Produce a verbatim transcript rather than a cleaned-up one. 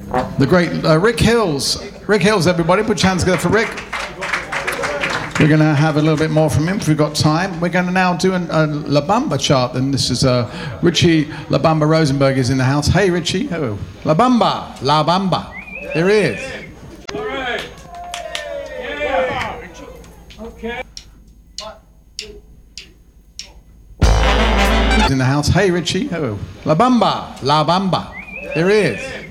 The great uh, Rick Hills. Rick Hills, everybody, put your hands together for Rick. We're going to have a little bit more from him if we've got time. We're going to now do an, a La Bamba chart, and this is uh, Richie La Bamba Rosenberg is in the house. Hey, Richie. Hello. La Bamba. La Bamba. Here he is. All right. Yeah. Okay. In the house. Hey, Richie. Hello. La Bamba. La Bamba. Here he is.